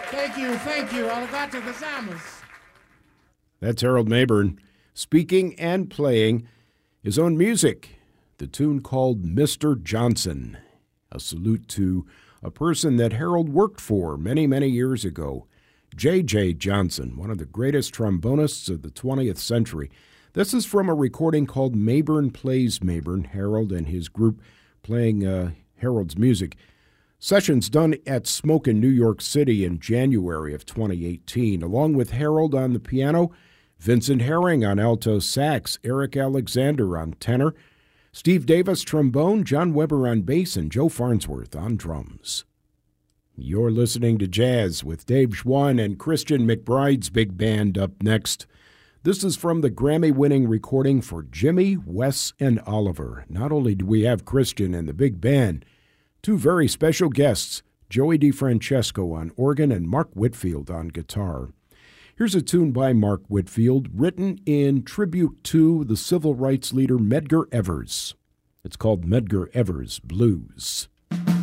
Thank you. Arigato gozaimasu. That's Harold Mabern speaking and playing his own music, the tune called Mr. Johnson, a salute to a person that Harold worked for many, many years ago, J.J. Johnson, one of the greatest trombonists of the 20th century. This is from a recording called Mabern Plays Mabern, Harold and his group playing Harold's music. Sessions done at Smoke in New York City in January of 2018, along with Harold on the piano, Vincent Herring on alto sax, Eric Alexander on tenor, Steve Davis trombone, John Weber on bass, and Joe Farnsworth on drums. You're listening to Jazz with Dave Schwann and Christian McBride's big band up next. This is from the Grammy-winning recording for Jimmy, Wes, and Oliver. Not only do we have Christian and the big band, two very special guests, Joey DeFrancesco on organ and Mark Whitfield on guitar. Here's a tune by Mark Whitfield, written in tribute to the civil rights leader Medgar Evers. It's called Medgar Evers Blues.